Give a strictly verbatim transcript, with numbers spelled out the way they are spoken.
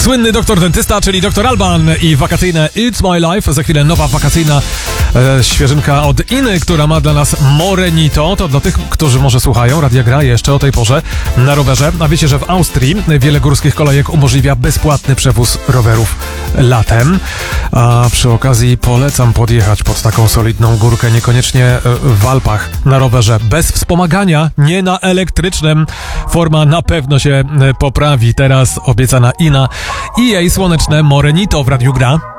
Słynny doktor dentysta, czyli doktor Alban i wakacyjne It's My Life. Za chwilę nowa wakacyjna e, świeżynka od Iny, która ma dla nas Morenito. To dla tych, którzy może słuchają, Radia Gra jeszcze o tej porze na rowerze. A wiecie, że w Austrii wiele górskich kolejek umożliwia bezpłatny przewóz rowerów latem. A przy okazji polecam podjechać pod taką solidną górkę, niekoniecznie w Alpach na rowerze. Bez wspomagania, nie na elektrycznym. Forma na pewno się poprawi. Teraz obiecana Ina i jej słoneczne Morenito w Radiu Gra.